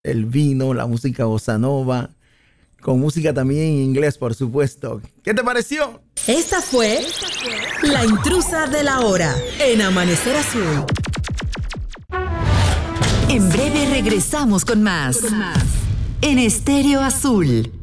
el vino, la música bossa nova, con música también en inglés, por supuesto. ¿Qué te pareció? Esta fue La Intrusa de la Hora en Amanecer Azul. En breve regresamos con más. En Estéreo Azul.